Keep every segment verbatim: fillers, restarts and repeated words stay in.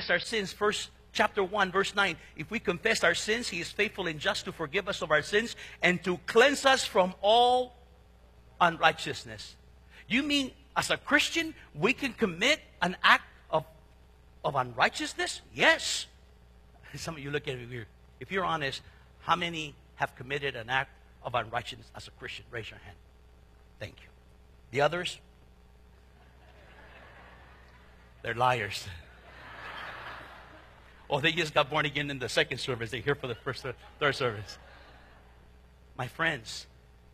confess our sins, first chapter one, verse nine, if we confess our sins, He is faithful and just to forgive us of our sins and to cleanse us from all unrighteousness. You mean as a Christian, we can commit an act of, of unrighteousness? Yes. Some of you look at me weird. If you're honest, how many have committed an act of unrighteousness as a Christian? Raise your hand. Thank you. The others? They're liars. Or they just got born again in the second service. They're here for the first, third service. My friends,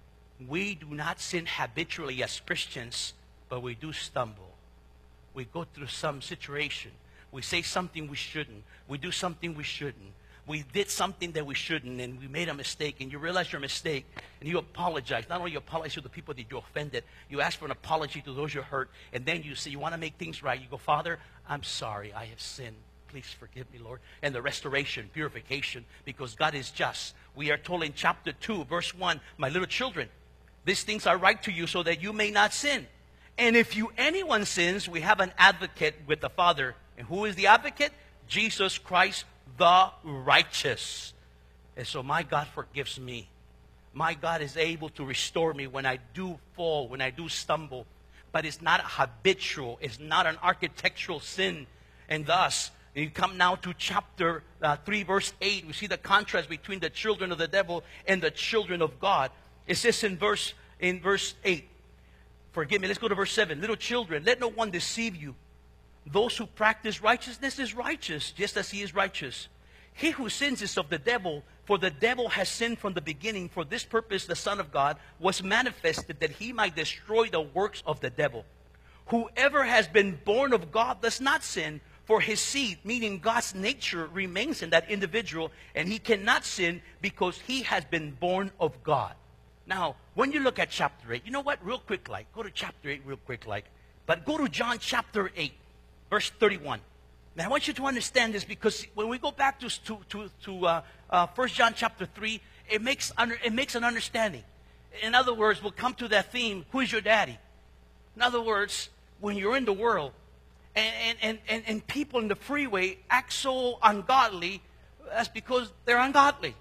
we do not sin habitually as Christians, but we do stumble. We go through some situation. We say something we shouldn't. We do something we shouldn't. We did something that we shouldn't, and we made a mistake, and you realize your mistake, and you apologize. Not only you apologize to the people that you offended, you ask for an apology to those you hurt, and then you say you want to make things right. You go, Father, I'm sorry, I have sinned. Please forgive me, Lord. And the restoration, purification, because God is just. We are told in chapter two, verse one, my little children, these things are right to you so that you may not sin. And if you anyone sins, we have an advocate with the Father. And who is the advocate? Jesus Christ, the righteous. And so my God forgives me. My God is able to restore me when I do fall, when I do stumble. But it's not habitual. It's not an architectural sin. And thus, you come now to chapter uh, three, verse eight. We see the contrast between the children of the devil and the children of God. It says in verse, in verse eight, forgive me, let's go to verse seven. Little children, let no one deceive you. Those who practice righteousness is righteous, just as he is righteous. He who sins is of the devil, for the devil has sinned from the beginning. For this purpose the Son of God was manifested, that he might destroy the works of the devil. Whoever has been born of God does not sin, for his seed, meaning God's nature, remains in that individual, and he cannot sin because he has been born of God. Now, when you look at chapter eight, you know what? Real quick like, go to chapter eight real quick like. But go to John chapter eight. Verse thirty-one. Now, I want you to understand this because when we go back to, to, to, to uh, uh, First John chapter three, it makes, under, it makes an understanding. In other words, we'll come to that theme, who is your daddy? In other words, when you're in the world and, and, and, and people in the freeway act so ungodly, that's because they're ungodly.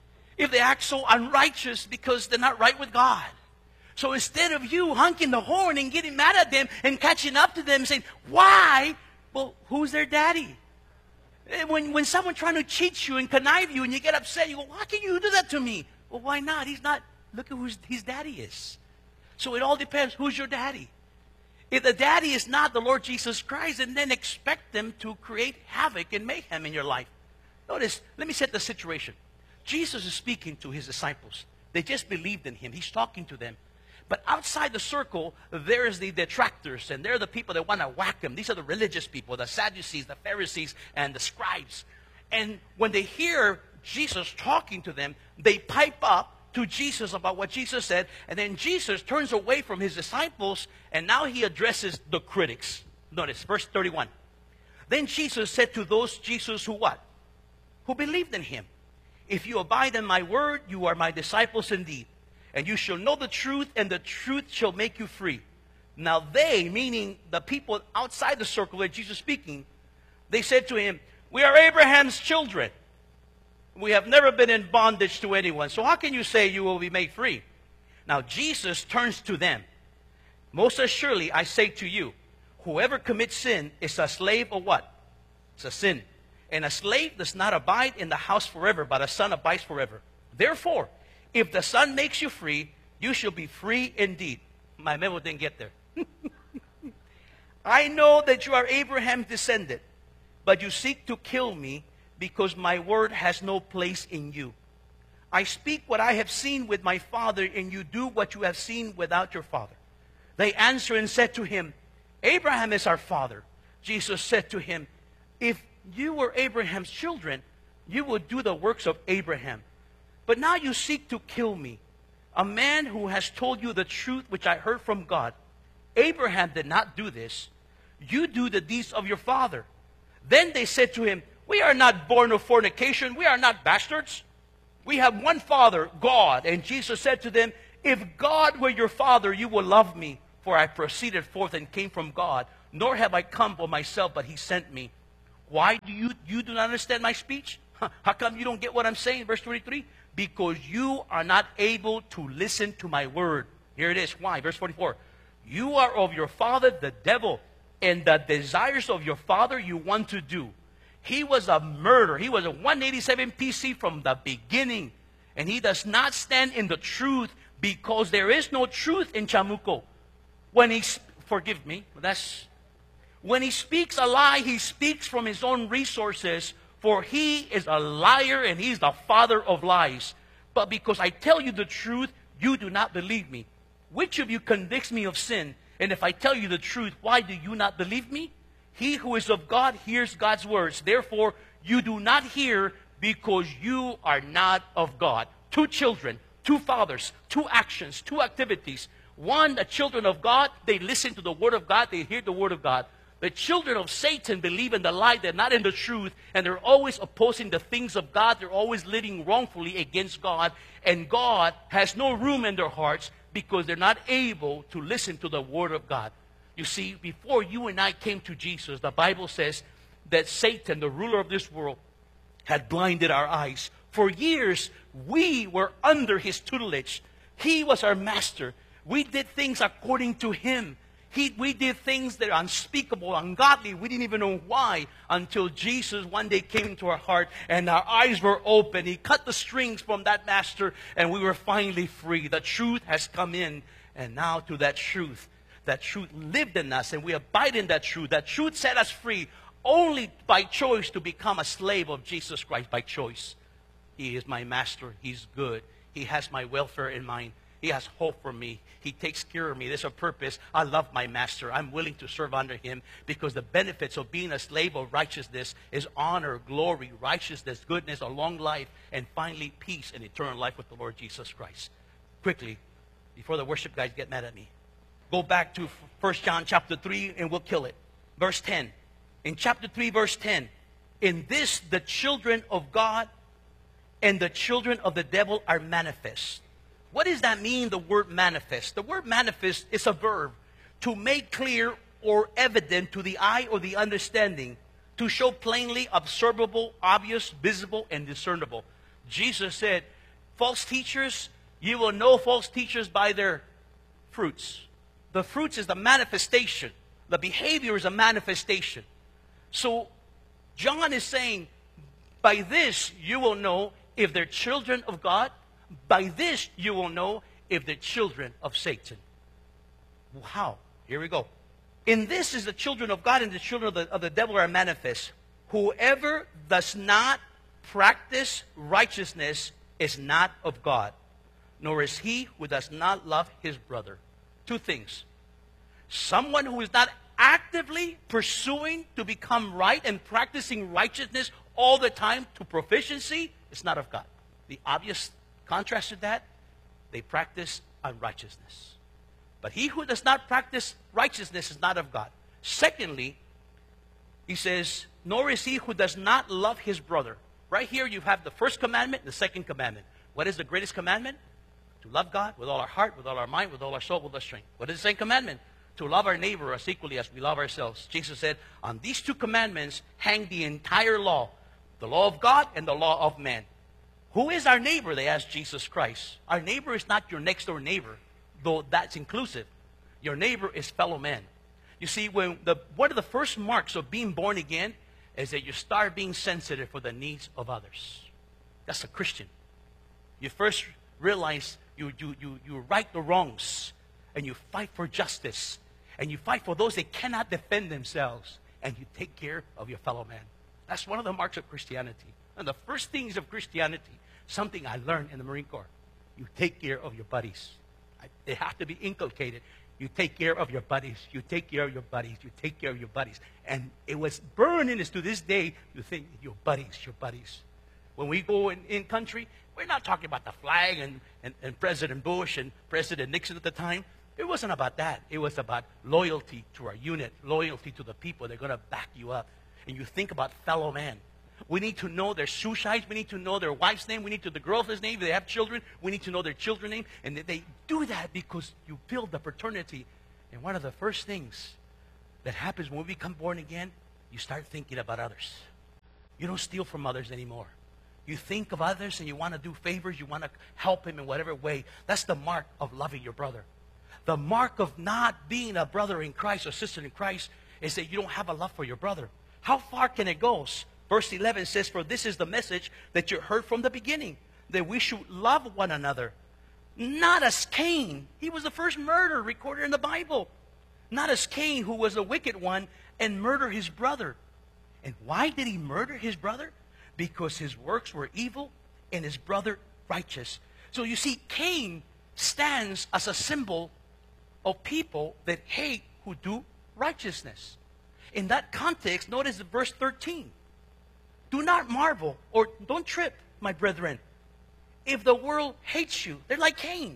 If they act so unrighteous, because they're not right with God. So instead of you honking the horn and getting mad at them and catching up to them and saying, why? Well, who's their daddy? When, when someone trying to cheat you and connive you and you get upset, you go, why can you do that to me? Well, why not? He's not. Look at who his daddy is. So it all depends. Who's your daddy? If the daddy is not the Lord Jesus Christ, and then expect them to create havoc and mayhem in your life. Notice, let me set the situation. Jesus is speaking to his disciples. They just believed in him. He's talking to them. But outside the circle, there's the detractors, and they're the people that want to whack him. These are the religious people, the Sadducees, the Pharisees, and the scribes. And when they hear Jesus talking to them, they pipe up to Jesus about what Jesus said, and then Jesus turns away from his disciples, and now he addresses the critics. Notice, verse thirty-one. Then Jesus said to those Jesus who what? Who believed in him. If you abide in my word, you are my disciples indeed. And you shall know the truth, and the truth shall make you free. Now they, meaning the people outside the circle that Jesus is speaking, they said to him, we are Abraham's children. We have never been in bondage to anyone. So how can you say you will be made free? Now Jesus turns to them. Most assuredly, I say to you, whoever commits sin is a slave of what? It's a sin. And a slave does not abide in the house forever, but a son abides forever. Therefore, if the Son makes you free, you shall be free indeed. My memo didn't get there. I know that you are Abraham's descendant, but you seek to kill me because my word has no place in you. I speak what I have seen with my father, and you do what you have seen without your father. They answered and said to him, Abraham is our father. Jesus said to him, if you were Abraham's children, you would do the works of Abraham. But now you seek to kill me, a man who has told you the truth which I heard from God. Abraham did not do this. You do the deeds of your father. Then they said to him, we are not born of fornication. We are not bastards. We have one father, God. And Jesus said to them, if God were your father, you would love me, for I proceeded forth and came from God. Nor have I come of myself, but he sent me. Why do you, you do not understand my speech? How come you don't get what I'm saying? Verse twenty-three. Because you are not able to listen to my word. Here it is. Why? Verse forty-four. You are of your father, the devil, and the desires of your father you want to do. He was a murderer. He was a one eighty-seven P C from the beginning. And he does not stand in the truth because there is no truth in Chamuco. When he, forgive me, that's, when he speaks a lie, he speaks from his own resources, for he is a liar and he's the father of lies. But because I tell you the truth, you do not believe me. Which of you convicts me of sin? And if I tell you the truth, why do you not believe me? He who is of God hears God's words. Therefore, you do not hear because you are not of God. Two children, two fathers, two actions, two activities. One, the children of God, they listen to the word of God, they hear the word of God. The children of Satan believe in the lie, they're not in the truth, and they're always opposing the things of God. They're always living wrongfully against God, and God has no room in their hearts because they're not able to listen to the word of God. You see, before you and I came to Jesus, the Bible says that Satan, the ruler of this world, had blinded our eyes. For years, we were under his tutelage. He was our master. We did things according to him. He, we did things that are unspeakable, ungodly. We didn't even know why until Jesus one day came into our heart and our eyes were open. He cut the strings from that master and we were finally free. The truth has come in, and now to that truth, that truth lived in us and we abide in that truth. That truth set us free only by choice to become a slave of Jesus Christ, by choice. He is my master. He's good. He has my welfare in mind. He has hope for me. He takes care of me. There's a purpose. I love my master. I'm willing to serve under him because the benefits of being a slave of righteousness is honor, glory, righteousness, goodness, a long life, and finally peace and eternal life with the Lord Jesus Christ. Quickly, before the worship guys get mad at me, go back to First John chapter three and we'll kill it. Verse ten. In chapter three, verse ten, in this the children of God and the children of the devil are manifest. What does that mean, the word manifest? The word manifest is a verb, to make clear or evident to the eye or the understanding, to show plainly, observable, obvious, visible, and discernible. Jesus said, false teachers, you will know false teachers by their fruits. The fruits is the manifestation. The behavior is a manifestation. So John is saying, by this you will know if they're children of God. By this you will know if they're children of Satan. How? Here we go. In this is the children of God and the children of the, of the devil are manifest. Whoever does not practice righteousness is not of God, nor is he who does not love his brother. Two things. Someone who is not actively pursuing to become right and practicing righteousness all the time to proficiency is not of God. The obvious contrast to that, they practice unrighteousness. But he who does not practice righteousness is not of God. Secondly, he says, nor is he who does not love his brother. Right here you have the first commandment and the second commandment. What is the greatest commandment? To love God with all our heart, with all our mind, with all our soul, with our strength. What is the second commandment? To love our neighbor as equally as we love ourselves. Jesus said, on these two commandments hang the entire law, the law of God and the law of man. Who is our neighbor? They asked Jesus Christ. Our neighbor is not your next door neighbor, though that's inclusive. Your neighbor is fellow man. You see, when the, one of the first marks of being born again is that you start being sensitive for the needs of others. That's a Christian. You first realize you, you, you, you right the wrongs, and you fight for justice, and you fight for those that cannot defend themselves, and you take care of your fellow man. That's one of the marks of Christianity. And the first things of Christianity, something I learned in the Marine Corps, you take care of your buddies. They have to be inculcated. You take care of your buddies. You take care of your buddies. You take care of your buddies. And it was burned in us to this day. You think, your buddies, your buddies. When we go in, in country, we're not talking about the flag and, and, and President Bush and President Nixon at the time. It wasn't about that. It was about loyalty to our unit, loyalty to the people. They're going to back you up. And you think about fellow man. We need to know their shoe size. We need to know their wife's name. We need to know the girlfriend's name. If they have children, we need to know their children's name. And they do that because you build the paternity. And one of the first things that happens when we become born again you start thinking about others. You don't steal from others anymore. You think of others and you want to do favors. You want to help him in whatever way. That's the mark of loving your brother. The mark of not being a brother in Christ or sister in Christ is that you don't have a love for your brother. How far can it go? Verse eleven says, for this is the message that you heard from the beginning, that we should love one another. Not as Cain. He was the first murderer recorded in the Bible. Not as Cain, who was a wicked one, and murdered his brother. And why did he murder his brother? Because his works were evil and his brother righteous. So you see, Cain stands as a symbol of people that hate who do righteousness. In that context, notice verse thirteen. Do not marvel or don't trip, my brethren, if the world hates you. They're like Cain.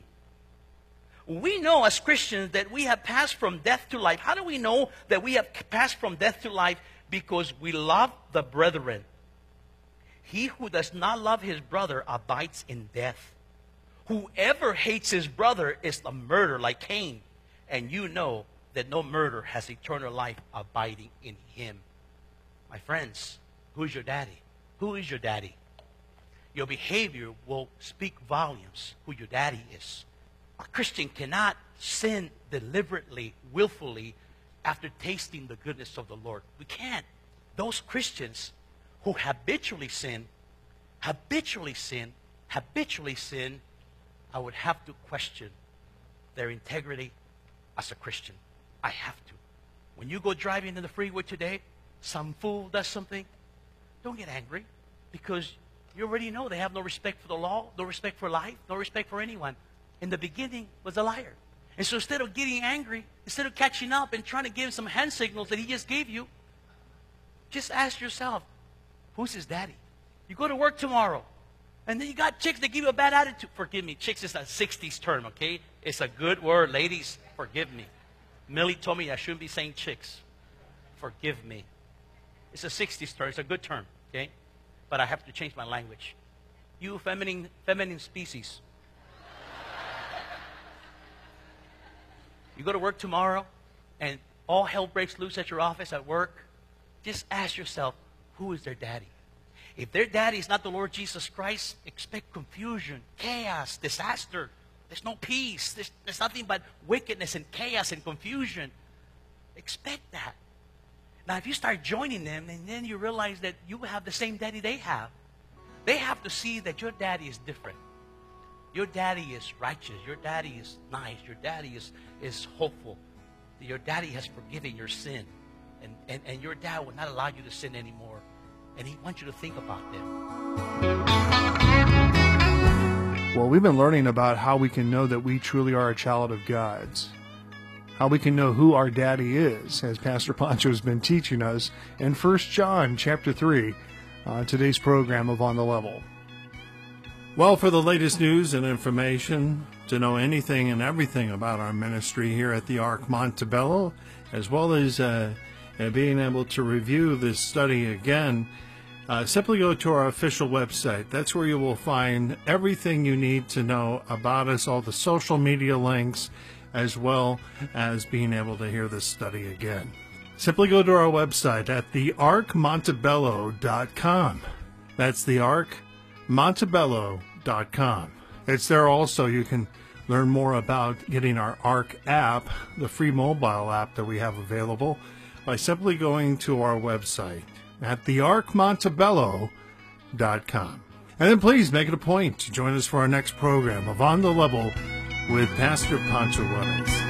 We know as Christians that we have passed from death to life. How do we know that we have passed from death to life? Because we love the brethren. He who does not love his brother abides in death. Whoever hates his brother is a murderer like Cain. And you know that no murderer has eternal life abiding in him. My friends, who's your daddy? Who is your daddy? Your behavior will speak volumes who your daddy is. A Christian cannot sin deliberately, willfully, after tasting the goodness of the Lord. We can't. Those Christians who habitually sin, habitually sin, habitually sin, I would have to question their integrity as a Christian. I have to. When you go driving in the freeway today, some fool does something, don't get angry, because you already know they have no respect for the law, no respect for life, no respect for anyone. In the beginning was a liar. And so instead of getting angry, instead of catching up and trying to give him some hand signals that he just gave you, just ask yourself, who's his daddy? You go to work tomorrow, and then you got chicks that give you a bad attitude. Forgive me, chicks is a sixties term, okay? It's a good word. Ladies, forgive me. Millie told me I shouldn't be saying chicks. Forgive me. It's a sixties term. It's a good term, okay? But I have to change my language. You feminine, feminine species. You go to work tomorrow, and all hell breaks loose at your office, at work. Just ask yourself, who is their daddy? If their daddy is not the Lord Jesus Christ, expect confusion, chaos, disaster. There's no peace. There's, there's nothing but wickedness and chaos and confusion. Expect that. Now, if you start joining them, and then you realize that you have the same daddy they have, they have to see that your daddy is different. Your daddy is righteous. Your daddy is nice. Your daddy is, is hopeful. Your daddy has forgiven your sin. And, and, and your dad will not allow you to sin anymore. And he wants you to think about them. Well, we've been learning about how we can know that we truly are a child of God's. How we can know who our daddy is, as Pastor Pancho has been teaching us in First John chapter three, uh, today's program of On the Level. Well, for the latest news and information, to know anything and everything about our ministry here at the Ark Montebello, as well as uh, uh, being able to review this study again, uh, simply go to our official website. That's where you will find everything you need to know about us, all the social media links, as well as being able to hear this study again. Simply go to our website at the ark montebello dot com. That's the ark montebello dot com. It's there also you can learn more about getting our Ark app, the free mobile app that we have available, by simply going to our website at the ark montebello dot com. And then please make it a point to join us for our next program of On the Level with Pastor Pancho Juarez.